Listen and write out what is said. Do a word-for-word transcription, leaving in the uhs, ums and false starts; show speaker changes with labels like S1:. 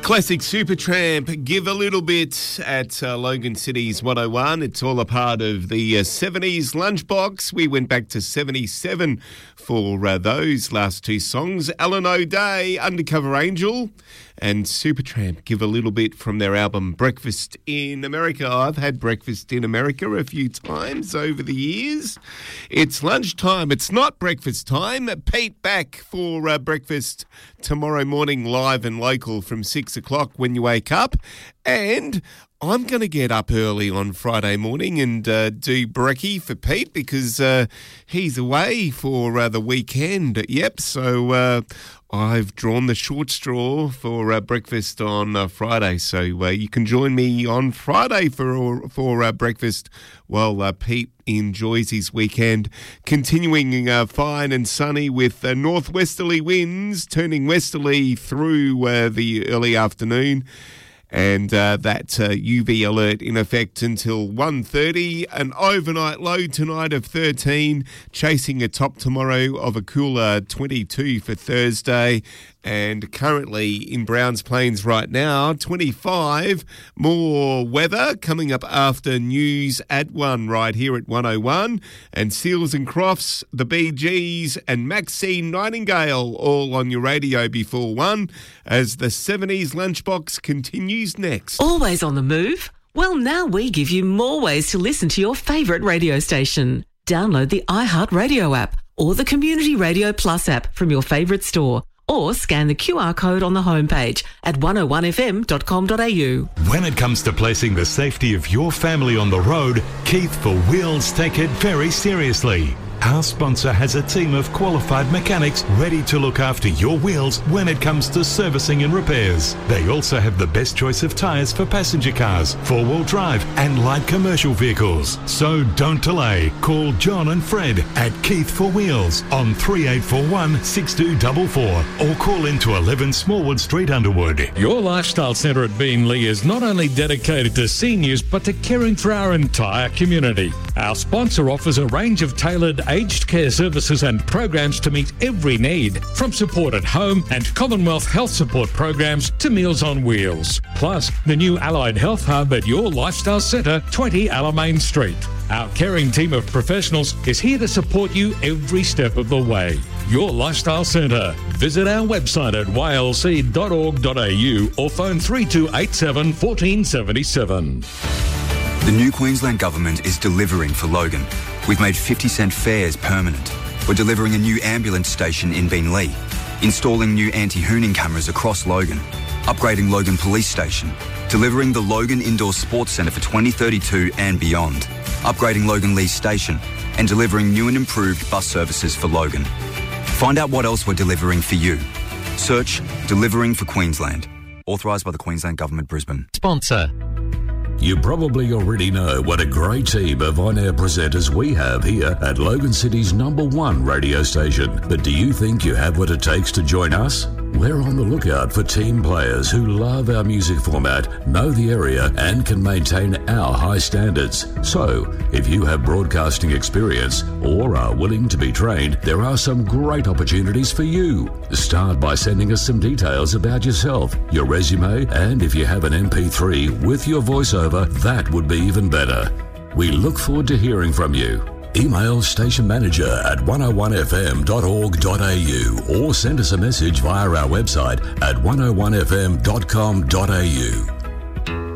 S1: Classic Supertramp, Give a Little Bit at uh, Logan City's one oh one. It's all a part of the uh, seventies lunchbox. We went back to seventy-seven for uh, those last two songs. Alan O'Day, Undercover Angel, and Supertramp, Give a Little Bit from their album Breakfast in America. I've had Breakfast in America a few times over the years. It's lunchtime. It's not breakfast time. Pete back for uh, breakfast tomorrow morning, live and local from six o'clock when you wake up. And I'm going to get up early on Friday morning and uh, do brekkie for Pete because uh, he's away for uh, the weekend. Yep, so uh, I've drawn the short straw for uh, breakfast on uh, Friday. So uh, you can join me on Friday for for uh, breakfast while uh, Pete enjoys his weekend. Continuing uh, fine and sunny with uh, northwesterly winds turning westerly through uh, the early afternoon. And uh, that uh, U V alert in effect until one thirty. An overnight low tonight of thirteen, chasing a top tomorrow of a cooler twenty-two for Thursday. And currently in Browns Plains right now, twenty-five. More weather coming up after news at one right here at one oh one. And Seals and Crofts, the Bee Gees and Maxine Nightingale all on your radio before one as the seventies lunchbox continues next.
S2: Always on the move? Well, now we give you more ways to listen to your favourite radio station. Download the iHeartRadio app or the Community Radio Plus app from your favourite store, or scan the Q R code on the homepage at one oh one f m dot com dot a u.
S3: When it comes to placing the safety of your family on the road, Keith for Wheels take it very seriously. Our sponsor has a team of qualified mechanics ready to look after your wheels when it comes to servicing and repairs. They also have the best choice of tyres for passenger cars, four-wheel drive and light commercial vehicles. So don't delay. Call John and Fred at Keith for Wheels on three eight four one, six two four four or call into eleven Smallwood Street, Underwood.
S4: Your Lifestyle Centre at Beenleigh is not only dedicated to seniors but to caring for our entire community. Our sponsor offers a range of tailored aged care services and programs to meet every need, from support at home and Commonwealth Health Support programs to Meals on Wheels. Plus, the new Allied Health Hub at your Lifestyle Centre, twenty Alamein Street. Our caring team of professionals is here to support you every step of the way. Your Lifestyle Centre. Visit our website at y l c dot org dot a u or phone three two eight seven, one four seven seven.
S5: The new Queensland Government is delivering for Logan. We've made fifty cent fares permanent. We're delivering a new ambulance station in Beenleigh, installing new anti-hooning cameras across Logan, upgrading Logan Police Station, delivering the Logan Indoor Sports Centre for twenty thirty-two and beyond, upgrading Logan Leigh Station, and delivering new and improved bus services for Logan. Find out what else we're delivering for you. Search Delivering for Queensland. Authorised by the Queensland Government, Brisbane.
S2: Sponsor.
S6: You probably already know what a great team of on-air presenters we have here at Logan City's number one radio station. But do you think you have what it takes to join us? We're on the lookout for team players who love our music format, know the area, and can maintain our high standards. So, if you have broadcasting experience or are willing to be trained, there are some great opportunities for you. Start by sending us some details about yourself, your resume, and if you have an M P three with your voiceover, that would be even better. We look forward to hearing from you. Email station manager at one oh one f m dot org dot a u or send us a message via our website at one oh one f m dot com dot a u.